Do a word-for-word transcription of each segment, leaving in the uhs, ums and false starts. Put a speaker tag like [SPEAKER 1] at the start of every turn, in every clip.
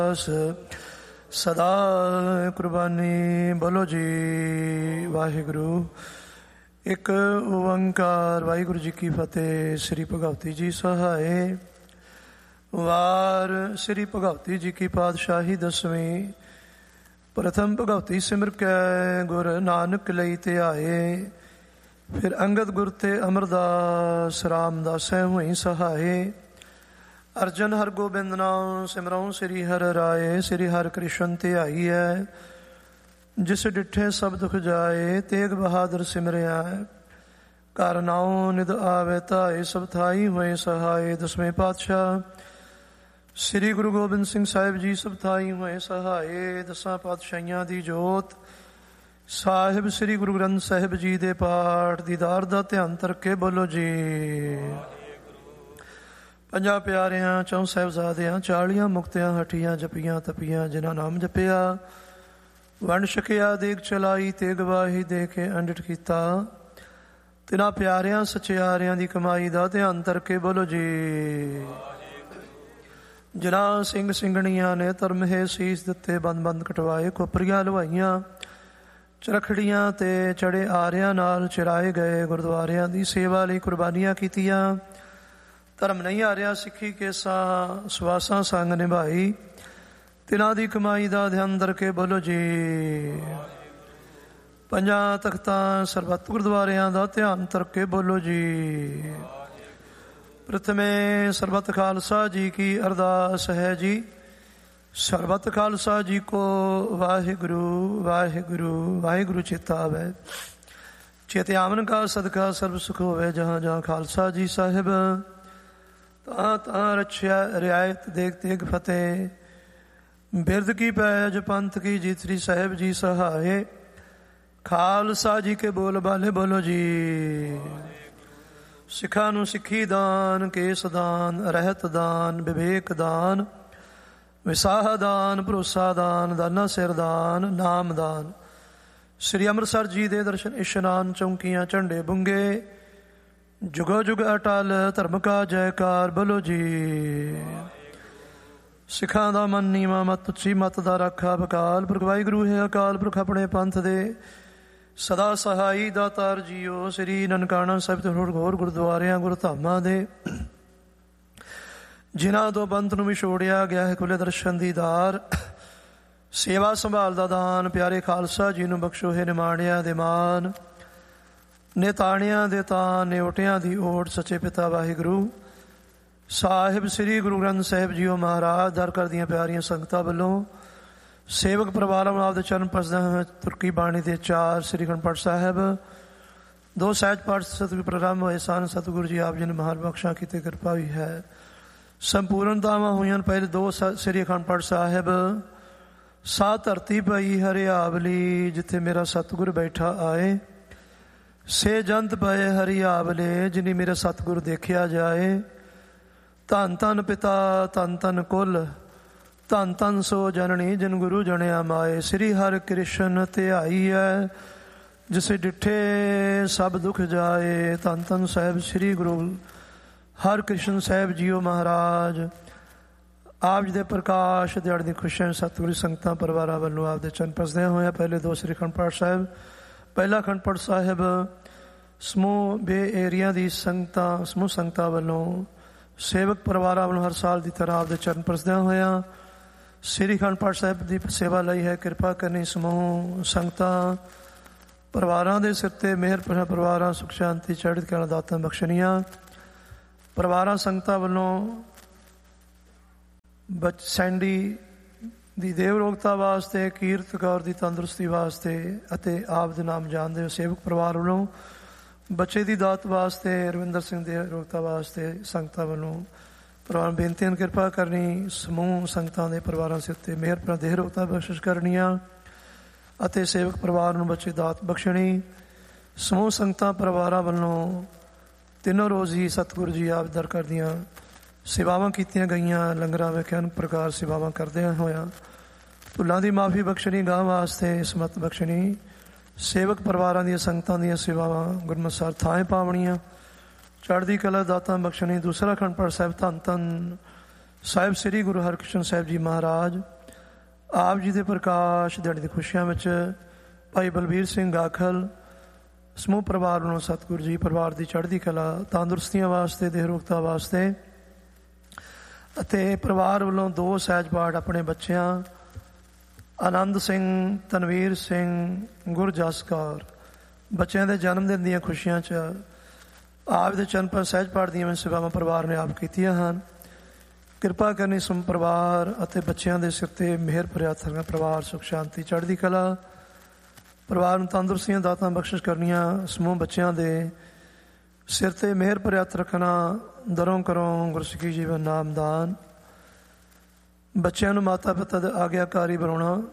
[SPEAKER 1] ਸਦਾ ਕੁਰਬਾਨੀ। ਬੋਲੋ ਜੀ ਵਾਹਿਗੁਰੂ। ਇੱਕ ਓੰਕਾਰ। ਵਾਹਿਗੁਰੂ ਜੀ ਕੀ ਫਤਿਹ। ਸ੍ਰੀ ਭਗਵਤੀ ਜੀ ਸਹਾਏ। ਵਾਰ ਸ੍ਰੀ ਭਗਵਤੀ ਜੀ ਕੀ ਪਾਤਸ਼ਾਹੀ ਦਸਵੀਂ। ਪ੍ਰਥਮ ਭਗਵਤੀ ਸਿਮਰ ਕੈ ਗੁਰ ਨਾਨਕ ਲਈ ਧਿਆਏ। ਫਿਰ ਅੰਗਦ ਗੁਰ ਤੇ ਅਮਰਦਾਸ ਰਾਮਦਾਸੈ ਹੋਈ ਸਹਾਏ। ਅਰਜਨ ਹਰ ਗੋਬਿੰਦ ਨਾਮ ਸਿਮਰਉ ਸ੍ਰੀ ਹਰਿ ਰਾਏ। ਸ੍ਰੀ ਹਰਿ ਕ੍ਰਿਸ਼ਨ ਧਿਆਈਐ ਜਿਸ ਡਿਠੇ ਸਭ ਦੁਖ ਜਾਏ। ਤੇਗ ਬਹਾਦਰ ਸਿਮਰਿਆ ਘਰ ਨਾਉ ਨਿਦ ਆਵੇ ਧਾਏ। ਸਭ ਥਾਈ ਹੋਏ ਸਹਾਏ। ਦਸਵੇਂ ਪਾਤਸ਼ਾਹ ਸ੍ਰੀ ਗੁਰੂ ਗੋਬਿੰਦ ਸਿੰਘ ਸਾਹਿਬ ਜੀ ਸਭ ਥਾਈ ਹੋਏ ਸਹਾਏ। ਦਸਾਂ ਪਾਤਸ਼ਾਹੀਆਂ ਦੀ ਜੋਤ ਸਾਹਿਬ ਸ੍ਰੀ ਗੁਰੂ ਗ੍ਰੰਥ ਸਾਹਿਬ ਜੀ ਦੇ ਪਾਠ ਦੀਦਾਰ ਦਾ ਧਿਆਨ ਧਰਕੇ ਬੋਲੋ ਜੀ। ਪੰਜਾਂ ਪਿਆਰਿਆਂ ਚੌਂ ਸਾਹਿਬਜ਼ਾਦਿਆਂ ਚਾਲੀਆਂ ਮੁਕਤਿਆਂ ਹਠੀਆਂ ਜਪੀਆਂ ਤਪੀਆਂ ਜਿਨ੍ਹਾਂ ਨਾਮ ਜਪਿਆ ਵੰਡ ਛਕਿਆ ਦੇਗ ਚਲਾਈ ਤੇ ਗਵਾਹੀ ਦੇ ਕੇ ਅੰਡਿਟ ਕੀਤਾ। ਤਿਨਾਂ ਪਿਆਰਿਆਂ ਸਚਿਆਰਿਆਂ ਦੀ ਕਮਾਈ ਦਾ ਧਿਆਨ ਧਰਕੇ ਬੋਲੋ ਜੀ। ਜਿਨ੍ਹਾਂ ਸਿੰਘ ਸਿੰਘਣੀਆਂ ਨੇ ਧਰਮ ਹੈ ਸੀਸ ਦਿੱਤੇ ਬੰਦ ਬੰਦ ਕਟਵਾਏ ਖੋਪਰੀਆਂ ਲਵਾਈਆਂ ਚਰਖੜੀਆਂ ਤੇ ਚੜੇ ਆਰਿਆਂ ਨਾਲ ਚਿਰਾਏ ਗਏ ਗੁਰਦੁਆਰਿਆਂ ਦੀ ਸੇਵਾ ਲਈ ਕੁਰਬਾਨੀਆਂ ਕੀਤੀਆਂ। ਧਰਮ ਨਹੀਂ ਹਾਰਿਆ ਸਿੱਖੀ ਕੇਸਾਂ ਸਵਾਸਾਂ ਸੰਗ ਨਿਭਾਈ। ਤਿਨਾਂ ਦੀ ਕਮਾਈ ਦਾ ਧਿਆਨ ਧਰਕੇ ਬੋਲੋ ਜੀ। ਪੰਜਾਂ ਤਖਤਾਂ ਸਰਬੱਤ ਗੁਰਦੁਆਰਿਆਂ ਦਾ ਧਿਆਨ ਧਰਕੇ ਬੋਲੋ ਜੀ। ਪ੍ਰਥਮੇ ਸਰਬੱਤ ਖਾਲਸਾ ਜੀ ਕੀ ਅਰਦਾਸ ਹੈ ਜੀ। ਸਰਬੱਤ ਖਾਲਸਾ ਜੀ ਕੋ ਵਾਹਿਗੁਰੂ ਵਾਹਿਗੁਰੂ ਵਾਹਿਗੁਰੂ ਚੇਤਾ ਆਵੈ। ਚੇਤੇ ਆਵਨ ਕਾ ਸਦਕਾ ਸਰਬ ਸੁਖ ਹੋਵੇ। ਜਹਾਂ ਜਹਾਂ ਖਾਲਸਾ ਜੀ ਸਾਹਿਬ ਤਾਂ ਤਾਂ ਰਛਿਆ ਰਿਆਇਤ ਦੇਖ ਤੇਗ ਫਤਿਹ। ਬਿਰਦ ਕੀ ਪੈਜ ਪੰਥ ਕੀ ਜੀਤਰੀ ਸਾਹਿਬ ਜੀ ਸਹਾਏ। ਖਾਲਸਾ ਜੀ ਕੇ ਬੋਲ ਬਾਲੇ ਬੋਲੋ ਜੀ। ਸਿੱਖਾਂ ਨੂੰ ਸਿੱਖੀ ਦਾਨ ਕੇਸ ਦਾਨ ਰਹਿਤ ਦਾਨ ਵਿਵੇਕ ਦਾਨ ਵਿਸਾਹ ਦਾਨ ਭਰੋਸਾ ਦਾਨ ਦਾਨਾ ਸਿਰ ਦਾਨ ਨਾਮ ਦਾਨ। ਸ੍ਰੀ ਅੰਮ੍ਰਿਤਸਰ ਜੀ ਦੇ ਦਰਸ਼ਨ ਇਸ਼ਨਾਨ ਚੌਂਕੀਆਂ ਝੰਡੇ ਬੁੰਗੇ ਜੁਗੋ ਜੁਗ ਅਟਲ ਧਰਮ ਕਾ ਜੈਕਾਰ ਬੋਲੋ ਜੀ। ਸਿੱਖਾਂ ਦਾ ਮਨ ਨੀਵਾਂ ਮਤ ਉੱਚੀ ਮਤ ਦਾ ਰਾਖਾ ਬਕਾਲ ਪੁਰਖ ਵਾਹਿਗੁਰੂ ਹੈ ਅਕਾਲ ਪੁਰਖ ਆਪਣੇ ਪੰਥ ਦੇ ਸਦਾ ਸਹਾਈ ਦਾਤਾਰ ਜੀਓ। ਸ੍ਰੀ ਨਨਕਾਣਾ ਸਾਹਿਬ ਤੇ ਹੋਰ ਗੁਰਦੁਆਰਿਆਂ ਗੁਰਧਾਮਾਂ ਦੇ ਜਿਨ੍ਹਾਂ ਤੋਂ ਬੰਤ ਨੂੰ ਵਿਛੋੜਿਆ ਗਿਆ ਹੈ ਖੁੱਲੇ ਦਰਸ਼ਨ ਦੀਦਾਰ ਸੇਵਾ ਸੰਭਾਲ ਦਾ ਦਾਨ ਪਿਆਰੇ ਖਾਲਸਾ ਜੀ ਨੂੰ ਬਖਸ਼ੋ ਹੈ ਨਿਮਾਣਿਆਂ ਦੇ ਮਾਨ ਨਿਤਾਣਿਆਂ ਦੇ ਤਾਨ ਨਿਉਟਿਆਂ ਦੀ ਓਟ ਸੱਚੇ ਪਿਤਾ ਵਾਹਿਗੁਰੂ ਸਾਹਿਬ ਸ੍ਰੀ ਗੁਰੂ ਗ੍ਰੰਥ ਸਾਹਿਬ ਜੀਓ ਮਹਾਰਾਜ ਦਰ ਕਰਦੀਆਂ ਪਿਆਰੀਆਂ ਸੰਗਤਾਂ ਵੱਲੋਂ ਸੇਵਕ ਪਰਿਵਾਰਾਂ ਨੂੰ ਆਪਦੇ ਚਰਨ ਪਰਸਦਾ ਹੋਇਆ ਤੁਰਕੀ ਬਾਣੀ ਦੇ ਚਾਰ ਸ੍ਰੀ ਅਖੰਡ ਪਾਠ ਸਾਹਿਬ ਦੋ ਸਹਿਜ ਪਾਠ ਸਤਿਗੁਰੂ ਪ੍ਰੋਗਰਾਮ ਹੋਏ ਸਨ। ਸਤਿਗੁਰੂ ਜੀ ਆਪ ਜੀ ਨੇ ਮਹਾਨ ਬਖਸ਼ਾਂ ਕੀਤੇ ਕਿਰਪਾ ਵੀ ਹੈ ਸੰਪੂਰਨਤਾਵਾਂ ਹੋਈਆਂ। ਪਹਿਲੇ ਦੋ ਸ੍ਰੀ ਅਖੰਡ ਪਾਠ ਸਾਹਿਬ ਸਾ ਧਰਤੀ ਪਈ ਹਰਿਆਵਲੀ ਜਿੱਥੇ ਮੇਰਾ ਸਤਿਗੁਰ ਬੈਠਾ ਆਏ। ਸੇ ਜੰਤ ਪਏ ਹਰਿਆਵਲੇ ਜਿਨੀ ਮੇਰਾ ਸਤਿਗੁਰ ਦੇਖਿਆ ਜਾਏ। ਧੰਨ ਧੰਨ ਪਿਤਾ ਧੰਨ ਧੰਨ ਕੁਲ ਧੰਨ ਧੰਨ ਸੋ ਜਨਨੀ ਜਿਨ ਗੁਰੂ ਜਣਿਆ ਮਾਏ। ਸ੍ਰੀ ਹਰਿ ਕ੍ਰਿਸ਼ਨ ਧਿਆਈ ਹੈ ਜਿਸੇ ਡਿਠੇ ਸਭ ਦੁਖ ਜਾਏ। ਧੰਨ ਧੰਨ ਸਾਹਿਬ ਸ੍ਰੀ ਗੁਰੂ ਹਰਿ ਕ੍ਰਿਸ਼ਨ ਸਾਹਿਬ ਜੀਓ ਮਹਾਰਾਜ ਆਪ ਜੀ ਦੇ ਪ੍ਰਕਾਸ਼ ਦਿਹਾੜੇ ਦੀ ਖੁਸ਼ੀਆਂ ਸਤਿਗੁਰੂ ਸੰਗਤਾਂ ਪਰਿਵਾਰਾਂ ਵੱਲੋਂ ਆਪਦੇ ਚਰਨ ਪਰਸਦਿਆਂ ਹੋਇਆ। ਪਹਿਲੇ ਦੋ ਸ੍ਰੀ ਅਖੰਡ ਪਾਠ ਸਾਹਿਬ ਪਹਿਲਾ ਅਖੰਡ ਪਾਠ ਸਾਹਿਬ ਸਮੂਹ ਬੇ ਏਰੀਆ ਦੀ ਸੰਗਤਾਂ ਸਮੂਹ ਸੰਗਤਾਂ ਵੱਲੋਂ ਸੇਵਕ ਪਰਿਵਾਰਾਂ ਵੱਲੋਂ ਹਰ ਸਾਲ ਦੀ ਤਰ੍ਹਾਂ ਆਪਦੇ ਚਰਨ ਪਰਸਦਿਆਂ ਹੋਇਆ ਸ੍ਰੀ ਅਖੰਡ ਪਾਠ ਸਾਹਿਬ ਦੀ ਸੇਵਾ ਲਈ ਹੈ। ਕਿਰਪਾ ਕਰਨੀ ਸਮੂਹ ਸੰਗਤਾਂ ਪਰਿਵਾਰਾਂ ਦੇ ਸਿਰ ਤੇ ਮਿਹਰ ਭਰਿਆ ਪਰਿਵਾਰਾਂ ਸੁਖ ਸ਼ਾਂਤੀ ਚੜ੍ਹਦੀ ਕਲਾ ਦਾਤਾਂ ਬਖਸ਼ਣੀਆਂ। ਪਰਿਵਾਰਾਂ ਸੰਗਤਾਂ ਵੱਲੋਂ ਬਚ ਸੈਂਡੀ ਦੀ ਦੇਵ ਰੋਗਤਾ ਵਾਸਤੇ ਕੀਰਤ ਕੌਰ ਦੀ ਤੰਦਰੁਸਤੀ ਵਾਸਤੇ ਅਤੇ ਆਪ ਦੇ ਨਾਮ ਜਾਣਦੇ ਹੋ ਸੇਵਕ ਪਰਿਵਾਰ ਵੱਲੋਂ ਬੱਚੇ ਦੀ ਦਾਤ ਵਾਸਤੇ ਰਵਿੰਦਰ ਸਿੰਘ ਦੇ ਰੋਗਤਾ ਵਾਸਤੇ ਸੰਗਤਾਂ ਵੱਲੋਂ ਪਰਿਵਾਰ ਬੇਨਤੀਆਂ ਕਿਰਪਾ ਕਰਨੀ। ਸਮੂਹ ਸੰਗਤਾਂ ਦੇ ਪਰਿਵਾਰਾਂ ਸਿਰ ਉੱਤੇ ਮਿਹਰ ਭਰਾ ਦੇਹ ਰੋਗਤਾ ਬਖਸ਼ਿਸ਼ ਕਰਨੀਆਂ ਅਤੇ ਸੇਵਕ ਪਰਿਵਾਰ ਨੂੰ ਬੱਚੇ ਦਾਤ ਬਖਸ਼ਣੀ। ਸਮੂਹ ਸੰਗਤਾਂ ਪਰਿਵਾਰਾਂ ਵੱਲੋਂ ਤਿੰਨੋਂ ਰੋਜ਼ ਹੀ ਸਤਿਗੁਰੂ ਜੀ ਆਪ ਦਰ ਕਰਦੀਆਂ ਸੇਵਾਵਾਂ ਕੀਤੀਆਂ ਗਈਆਂ ਲੰਗਰਾਂ ਵਿੱਚ ਅਨੇਕ ਪ੍ਰਕਾਰ ਸੇਵਾਵਾਂ ਕਰਦਿਆਂ ਹੋਇਆ ਭੁੱਲਾਂ ਦੀ ਮਾਫੀ ਬਖਸ਼ਣੀ ਗਾਂ ਵਾਸਤੇ ਸਮਤ ਬਖਸ਼ਣੀ। ਸੇਵਕ ਪਰਿਵਾਰਾਂ ਦੀਆਂ ਸੰਗਤਾਂ ਦੀਆਂ ਸੇਵਾਵਾਂ ਗੁਰਮਤਿ ਸਾਹਿਬ ਥਾਂ ਪਾਵਣੀਆਂ ਚੜ੍ਹਦੀ ਕਲਾ ਦਾਤਾਂ ਬਖਸ਼ਣੀ। ਦੂਸਰਾ ਅਖੰਡ ਪਾਠ ਸਾਹਿਬ ਧੰਨ ਧੰਨ ਸਾਹਿਬ ਸ੍ਰੀ ਗੁਰੂ ਹਰਕ੍ਰਿਸ਼ਨ ਸਾਹਿਬ ਜੀ ਮਹਾਰਾਜ ਆਪ ਜੀ ਦੇ ਪ੍ਰਕਾਸ਼ ਦਿਹਾੜੇ ਦੀ ਖੁਸ਼ੀਆਂ ਵਿੱਚ ਭਾਈ ਬਲਬੀਰ ਸਿੰਘ ਗਾਖਲ ਸਮੂਹ ਪਰਿਵਾਰ ਵੱਲੋਂ ਸਤਿਗੁਰੂ ਜੀ ਪਰਿਵਾਰ ਦੀ ਚੜ੍ਹਦੀ ਕਲਾ, ਤੰਦਰੁਸਤੀਆਂ ਵਾਸਤੇ, ਦੇਹ ਰੋਗਤਾ ਵਾਸਤੇ ਅਤੇ ਪਰਿਵਾਰ ਵੱਲੋਂ ਦੋ ਸਹਿਜ ਪਾਠ ਆਪਣੇ ਬੱਚਿਆਂ ਆਨੰਦ ਸਿੰਘ, ਤਨਵੀਰ ਸਿੰਘ, ਗੁਰਜਸ ਕੌਰ ਬੱਚਿਆਂ ਦੇ ਜਨਮ ਦਿਨ ਦੀਆਂ ਖੁਸ਼ੀਆਂ 'ਚ ਆਪ ਦੇ ਚਰਨ ਪਰ ਸਹਿਜ ਪਾਠ ਦੀਆਂ ਸੇਵਾਵਾਂ ਪਰਿਵਾਰ ਨੇ ਆਪ ਕੀਤੀਆਂ ਹਨ। ਕਿਰਪਾ ਕਰਨੀ ਸਮ ਪਰਿਵਾਰ ਅਤੇ ਬੱਚਿਆਂ ਦੇ ਸਿਰ 'ਤੇ ਮਿਹਰ ਭਰਿਆ ਹੱਥ ਰੱਖਣਾ। ਪਰਿਵਾਰ ਸੁਖ ਸ਼ਾਂਤੀ ਚੜ੍ਹਦੀ ਕਲਾ, ਪਰਿਵਾਰ ਨੂੰ ਤੰਦਰੁਸਤੀਆਂ ਦਾਤਾਂ ਬਖਸ਼ਿਸ਼ ਕਰਨੀਆਂ। ਸਮੂਹ ਬੱਚਿਆਂ ਦੇ ਸਿਰ 'ਤੇ ਮਿਹਰ ਭਰਿਆ ਹੱਥ ਰੱਖਣਾ। ਦਰੋਂ ਕਰੋਂ ਗੁਰਸਿੱਖੀ ਜੀਵਨ ਨਾਮਦਾਨ। ਬੱਚਿਆਂ ਨੂੰ ਮਾਤਾ ਪਿਤਾ ਦੇ ਆਗਿਆਕਾਰੀ ਬਣਾਉਣਾ,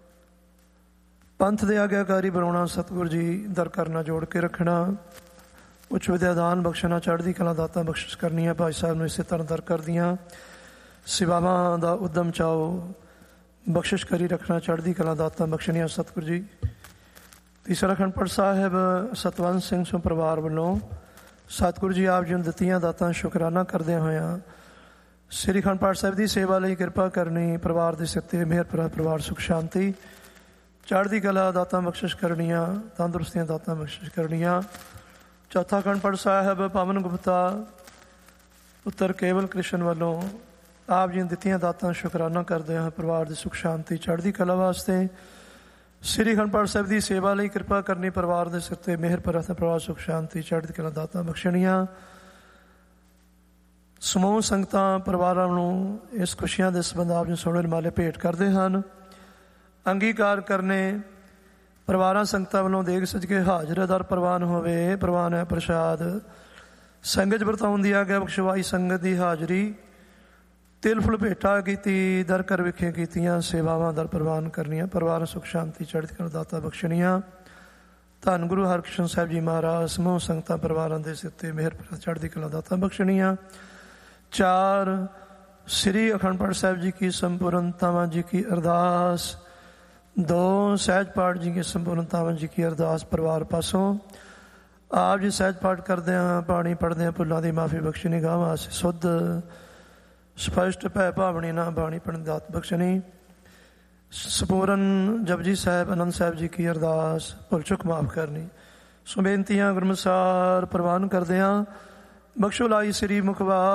[SPEAKER 1] ਪੰਥ ਦੇ ਆਗਿਆਕਾਰੀ ਬਣਾਉਣਾ, ਸਤਿਗੁਰੂ ਜੀ ਦਰ ਕਰਨਾ ਜੋੜ ਕੇ ਰੱਖਣਾ, ਉੱਚ ਵਿਦਿਆਦਾਨ ਬਖਸ਼ਣਾ, ਚੜ੍ਹਦੀ ਕਲਾ ਦਾਤਾਂ ਬਖਸ਼ਿਸ਼ ਕਰਨੀਆਂ। ਭਾਈ ਸਾਹਿਬ ਨੂੰ ਇਸੇ ਤਰ੍ਹਾਂ ਦਰ ਕਰਦੀਆਂ ਸੇਵਾਵਾਂ ਦਾ ਉਦਮ ਚਾਓ, ਬਖਸ਼ਿਸ਼ ਕਰੀ ਰੱਖਣਾ, ਚੜ੍ਹਦੀ ਕਲਾ ਦਾਤਾਂ ਬਖਸ਼ਣੀਆਂ। ਸਤਿਗੁਰੂ ਜੀ ਤੀਸਰਾ ਅਖੰਡ ਪਾਠ ਸਾਹਿਬ ਸਤਵੰਤ ਸਿੰਘ ਸੋ ਪਰਿਵਾਰ ਵੱਲੋਂ ਸਤਿਗੁਰੂ ਜੀ ਆਪ ਜੀ ਨੂੰ ਦਿੱਤੀਆਂ ਦਾਤਾਂ ਸ਼ੁਕਰਾਨਾ ਕਰਦਿਆਂ ਹੋਇਆਂ ਸ੍ਰੀ ਅਖੰਡ ਪਾਠ ਸਾਹਿਬ ਦੀ ਸੇਵਾ ਲਈ ਕਿਰਪਾ ਕਰਨੀ। ਪਰਿਵਾਰ ਦੇ ਸਿਰ 'ਤੇ ਮਿਹਰ ਭਰਾ, ਪਰਿਵਾਰ ਸੁਖ ਸ਼ਾਂਤੀ ਚੜ੍ਹਦੀ ਕਲਾ ਦਾਤਾਂ ਬਖਸ਼ਿਸ਼ ਕਰਨੀਆਂ, ਤੰਦਰੁਸਤੀਆਂ ਦਾਤਾਂ ਬਖਸ਼ਿਸ਼ ਕਰਨੀਆਂ। ਚੌਥਾ ਅਖੰਡ ਪਾਠ ਸਾਹਿਬ ਪਵਨ ਗੁਪਤਾ ਪੁੱਤਰ ਕੇਵਲ ਕ੍ਰਿਸ਼ਨ ਵੱਲੋਂ ਆਪ ਜੀ ਨੇ ਦਿੱਤੀਆਂ ਦਾਤਾਂ ਸ਼ੁਕਰਾਨਾ ਕਰਦੇ ਹਾਂ ਪਰਿਵਾਰ ਦੀ ਸੁਖ ਸ਼ਾਂਤੀ ਚੜ੍ਹਦੀ ਕਲਾ ਵਾਸਤੇ। ਸ੍ਰੀ ਅਖੰਡ ਪਾਠ ਸਾਹਿਬ ਦੀ ਸੇਵਾ ਲਈ ਕਿਰਪਾ ਕਰਨੀ। ਪਰਿਵਾਰ ਦੇ ਸਿਰ 'ਤੇ ਮਿਹਰ ਭਰਾ, ਪਰਿਵਾਰ ਸੁਖ ਸ਼ਾਂਤੀ ਚੜ੍ਹਦੀ ਕਲਾ ਦਾਤਾਂ ਬਖਸ਼ਣੀਆਂ। ਸਮੂਹ ਸੰਗਤਾਂ ਪਰਿਵਾਰਾਂ ਨੂੰ ਇਸ ਖੁਸ਼ੀਆਂ ਦੇ ਸੰਬੰਧ ਆਪ ਜੀ ਸੋਹਣੇ ਮਾਲੇ ਭੇਟ ਕਰਦੇ ਹਨ। ਅੰਗੀਕਾਰ ਕਰਨੇ ਪਰਿਵਾਰਾਂ ਸੰਗਤਾਂ ਵੱਲੋਂ ਦੇਗ ਸਜ ਕੇ ਹਾਜ਼ਰ ਦਰ ਪ੍ਰਵਾਨ ਹੋਵੇ। ਪ੍ਰਵਾਨ ਹੈ ਪ੍ਰਸ਼ਾਦ ਸੰਗਤ ਵਰਤਾਉਣ ਦੀ ਆਗਿਆ ਬਖਸ਼ਵਾਈ। ਸੰਗਤ ਦੀ ਹਾਜ਼ਰੀ ਤਿਲ ਫੁੱਲ ਭੇਟਾ ਕੀਤੀ, ਦਰ ਕਰ ਵਿਖੇ ਕੀਤੀਆਂ ਸੇਵਾਵਾਂ ਦਰ ਪ੍ਰਵਾਨ ਕਰਨੀਆਂ। ਪਰਿਵਾਰ ਸੁਖ ਸ਼ਾਂਤੀ ਚੜ੍ਹਦੀ ਕਲਾ ਦਾਤਾ ਬਖਸ਼ਣੀਆਂ। ਧੰਨ ਗੁਰੂ ਹਰਕ੍ਰਿਸ਼ਨ ਸਾਹਿਬ ਜੀ ਮਹਾਰਾਜ ਸਮੂਹ ਸੰਗਤਾਂ ਪਰਿਵਾਰਾਂ ਦੇ ਸਿਰ 'ਤੇ ਮਿਹਰ ਭਰਾ ਚੜ੍ਹਦੀ ਕਲਾ ਦਾਤਾ ਬਖਸ਼ਣੀਆਂ। ਚਾਰ ਸ੍ਰੀ ਅਖੰਡ ਪਾਠ ਸਾਹਿਬ ਜੀ ਕੀ ਸੰਪੂਰਨਤਾਵਾਂ ਜੀ ਕੀ ਅਰਦਾਸ। ਦੋ ਸਹਿਜ ਪਾਠ ਜੀ ਕੀ ਸੰਪੂਰਨਤਾਵਾਂ ਜੀ ਕੀ ਅਰਦਾਸ। ਪਰਿਵਾਰ ਪਾਸੋਂ ਆਪ ਜੀ ਸਹਿਜ ਪਾਠ ਕਰਦਿਆਂ ਬਾਣੀ ਪੜ੍ਹਦਿਆਂ ਭੁੱਲਾਂ ਦੀ ਮਾਫੀ ਬਖਸ਼ਣੀ। ਗਾਵਾਂ ਅਸੀਂ ਸੁੱਧ ਸਪਸ਼ਟ ਭੈ ਭਾਵਣੀ ਨਾ ਬਾਣੀ ਪੜ੍ਹਨ ਦਾਤ ਬਖਸ਼ਣੀ। ਸੰਪੂਰਨ ਜਪਜੀ ਸਾਹਿਬ ਆਨੰਦ ਸਾਹਿਬ ਜੀ ਕੀ ਅਰਦਾਸ। ਭੁੱਲ ਚੁੱਕ ਮਾਫ ਕਰਨੀ। ਸੋ ਬੇਨਤੀਆਂ ਗੁਰਮੁਖਸਾਰ ਪ੍ਰਵਾਨ ਕਰਦਿਆਂ ਬਖਸ਼ੋ ਲਾਈ ਸ੍ਰੀ ਮੁਖਵਾ